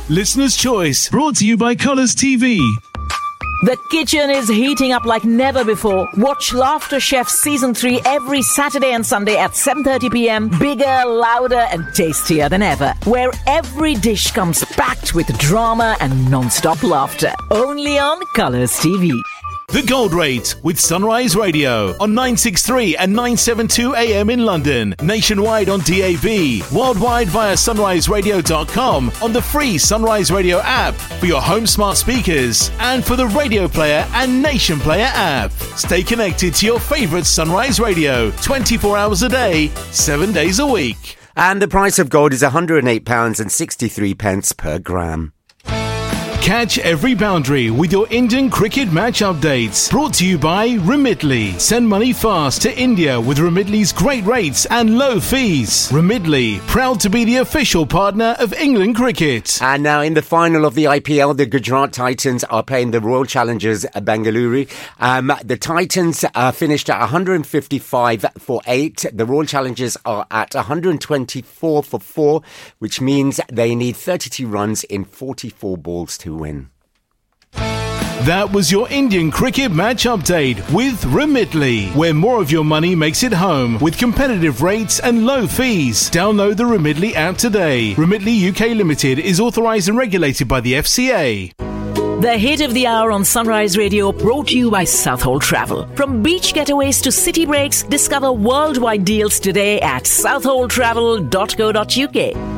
Listener's Choice, brought to you by Colours TV. The kitchen is heating up like never before. Watch Laughter Chef Season 3 every Saturday and Sunday at 7:30 p.m. Bigger, louder and tastier than ever. Where every dish comes packed with drama and non-stop laughter. Only on Colours TV. The Gold Rate with Sunrise Radio on 963 and 972 AM in London, nationwide on DAB, worldwide via sunriseradio.com, on the free Sunrise Radio app for your home smart speakers and for the Radio Player and Nation Player app. Stay connected to your favourite Sunrise Radio 24 hours a day, 7 days a week. And the price of gold is £108.63 per gram. Catch every boundary with your Indian cricket match updates. Brought to you by Remitly. Send money fast to India with Remitly's great rates and low fees. Remitly, proud to be the official partner of England cricket. And now in the final of the IPL, the Gujarat Titans are playing the Royal Challengers Bengaluru. The Titans finished at 155 for 8. The Royal Challengers are at 124 for 4, which means they need 32 runs in 44 balls to win. That was your Indian cricket match update with Remitly, where more of your money makes it home with competitive rates and low fees. Download the Remitly app today. Remitly UK Limited is authorised and regulated by the FCA. The hit of the hour on Sunrise Radio, brought to you by Southall Travel. From beach getaways to city breaks, discover worldwide deals today at southalltravel.co.uk.